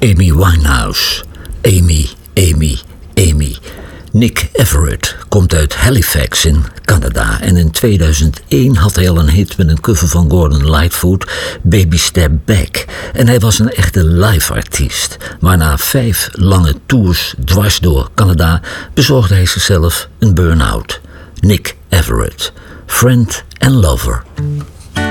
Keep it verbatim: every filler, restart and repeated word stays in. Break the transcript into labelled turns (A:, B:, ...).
A: Amy Winehouse. Amy, Amy, Amy. Nick Everett komt uit Halifax in Canada en in tweeduizend één had hij al een hit met een cover van Gordon Lightfoot, Baby Step Back. En hij was een echte live-artiest. Maar na vijf lange tours dwars door Canada bezorgde hij zichzelf een burn-out. Nick Everett, Friend and Lover.